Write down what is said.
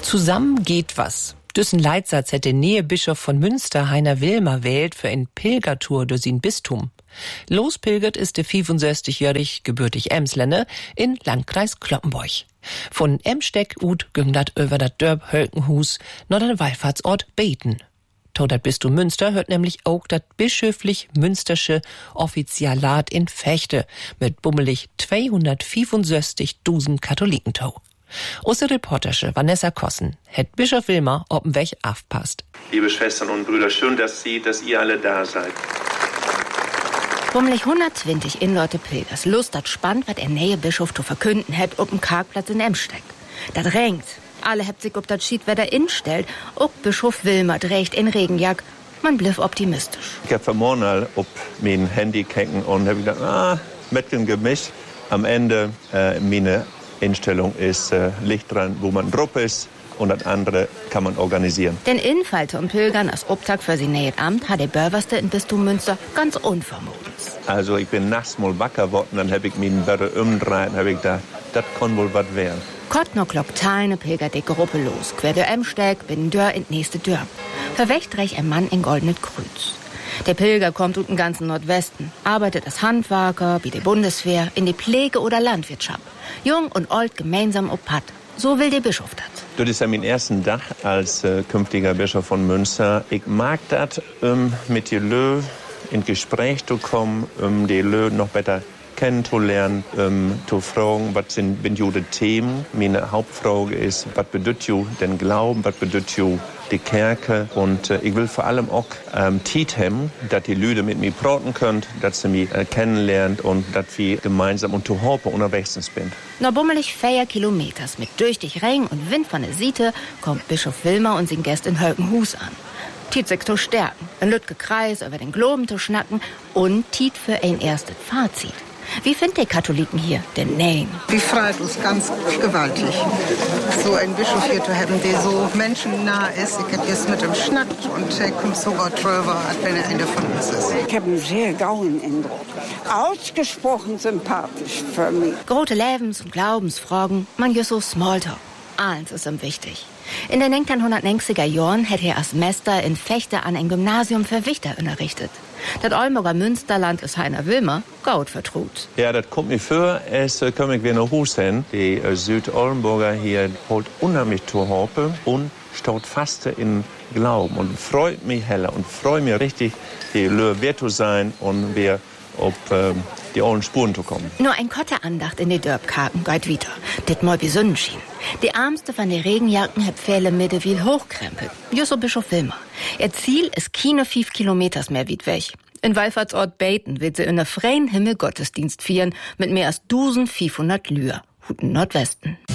Zusammen geht was. Düssen Leitsatz hätte Nähe-Bischof von Münster Heiner Wilmer wählt für ein Pilgertour durch sein Bistum. Lospilgert ist der 65-jährig gebürtig Emsländer in Landkreis Cloppenburg. Von Emsteck ut ging dat über dat Dörp Hölkenhus noch den Wallfahrtsort Beten. To dat Bistum Münster hört nämlich auch dat bischöflich-münstersche Offizialat in Fechte mit bummelig 265.000 Katholiken to. Unsere Reporterin Vanessa Kossen hat Bischof Wilmer ob'n Weg aufpasst. Liebe Schwestern und Brüder, schön, dass ihr alle da seid. Bummelig 120 inleute Pilgers Lust dat spannt, wat nähe Bischof zu verkünden hat ob'n Kargplatz in Emsteck. Dat renkt. Alle hebt sich ob dat Schiedwetter instellt, ob Bischof Wilmer trägt in Regenjack. Man bliff optimistisch. Ich hab vermornal ob mein Handy kecken und hab gedacht, mit dem Gemisch. Am Ende, meine Einstellung ist Licht dran, wo man drauf ist, und das andere kann man organisieren. Den Infall zum Pilgern als Obtag für sein nähes Amt hat der Bürgerste in Bistum Münster ganz unvermutens. Also ich bin nachts mal wacker geworden, dann hab ich mich Börre umdreht und hab ich gedacht, das kann wohl was werden. Kottnerklock Teine pilgert die Gruppe los, quer der Emsteck, binnen Dörr in nächste Dörr. Verwächt recht ein Mann in goldenet Kreuz. Der Pilger kommt ut den ganzen Nordwesten, arbeitet als Handwerker, wie die Bundeswehr, in die Pflege oder Landwirtschaft. Jung und alt gemeinsam ob Patt. So will der Bischof das. Das ist ja mein ersten Tag als künftiger Bischof von Münster. Ich mag das, mit die Lö in Gespräch zu kommen, die Lö noch besser kennenzulernen, zu fragen, was sind die Themen. Meine Hauptfrage ist, was bedeutet den Glauben, was bedeutet die Kirche, und ich will vor allem auch Zeit haben, dass die Leute mit mir praten können, dass sie mich kennenlernen und dass wir gemeinsam und zu Hoppe unterwegs sind. Noch bummelig 4 Kilometers mit tüchtig Regen und Wind von der Siete kommt Bischof Wilmer und sein Gäst in Hölkenhus an. Tiet sich zu stärken, ein Lütge Kreis über den Globen zu schnacken und Tiet für ein erstes Fazit. Wie findet die Katholiken hier den Nähen? Die freut uns ganz gewaltig, so einen Bischof hier zu haben, der so menschennah ist. Ich habe jetzt mit ihm schnackt und er kommt sogar drüber, als wenn er einer von uns ist. Ich habe einen sehr gauen Eindruck. Ausgesprochen sympathisch für mich. Große Lebens- und Glaubensfragen, man just so Smalltalk. Eins ist ihm wichtig. In den 1990er Jahren hätte er als Meister in Fechte an ein Gymnasium für Wichter unterrichtet. Das Oldenburger Münsterland ist Heiner Wilmer gut vertraut. Ja, das kommt mir vor, es komme ich wieder nach Hus hin. Die Südoldenburger hier holt unheimlich zu Hoppe und staut fast in Glauben und freut mich heller und freut mich richtig, die Löhr wert zu sein und wir auf die alten Spuren zu kommen. Nur ein Kotteandacht in die Dörbkarten geht wieder. Dit mal wie Sonnenschien. Die Armste von den Regenjacken hat Pfähle mit viel hochkrempelt. Jusso Bischof Wilmer. Ihr Ziel ist keine 5 Kilometers mehr weit weg. In Wallfahrtsort Beten wird sie in der freien Himmel Gottesdienst feiern mit mehr als 1500 Lühr. Huten Nordwesten.